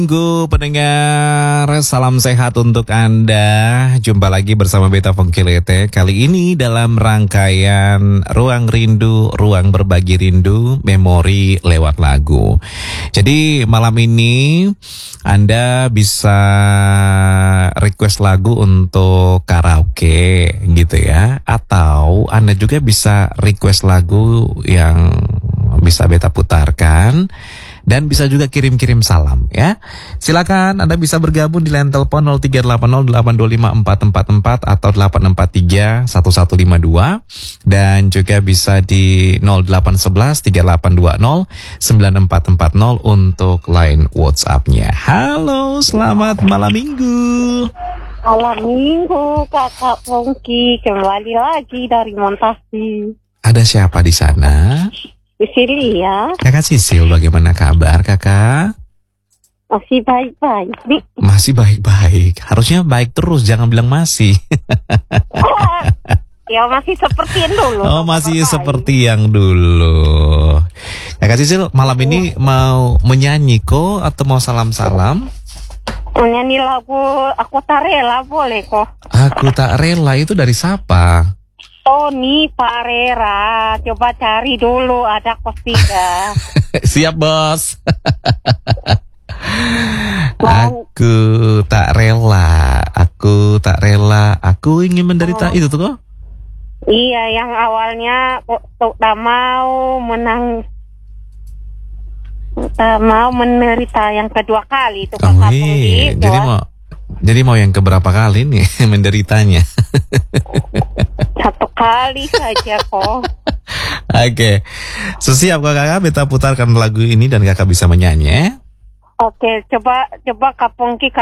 Minggu pendengar, salam sehat untuk Anda. Jumpa lagi bersama Beta Fongkilete. Kali ini dalam rangkaian Ruang Rindu, Ruang Berbagi Rindu, Memori lewat lagu. Jadi malam ini Anda bisa request lagu untuk karaoke gitu ya. Atau Anda juga bisa request lagu yang bisa Beta putarkan. Dan bisa juga kirim-kirim salam ya. Silakan Anda bisa bergabung di line telepon 0380825444 atau 8431152 dan juga bisa di 081138209440 untuk line WhatsApp-nya. Halo, selamat malam minggu. Malam minggu, Kakak Pongki kembali lagi dari Montasi. Ada siapa di sana? Sisil ya. Kakak Sisil, bagaimana kabar kakak? Masih baik-baik, Dik. Masih baik-baik. Harusnya baik terus, jangan bilang masih. Ya masih seperti yang dulu. Oh, masih seperti yang dulu. Kakak Sisil, malam ini mau menyanyi kok atau mau salam-salam? Menyanyi lagu Aku Tak Rela boleh kok. Aku Tak Rela itu dari siapa? Tony Parera, coba cari dulu ada kosida. Siap bos. Aku tak rela, aku tak rela, aku ingin menderita itu tuh kok. Iya, yang awalnya tak mau menang, tak mau menderita yang kedua kali itu Kakak Pongki. Jadi mau yang keberapa kali nih menderitanya? Satu kali saja kok. Oke. Siap kakak, Beta putarkan lagu ini dan kakak bisa menyanyi. Oke, coba Kak Pongki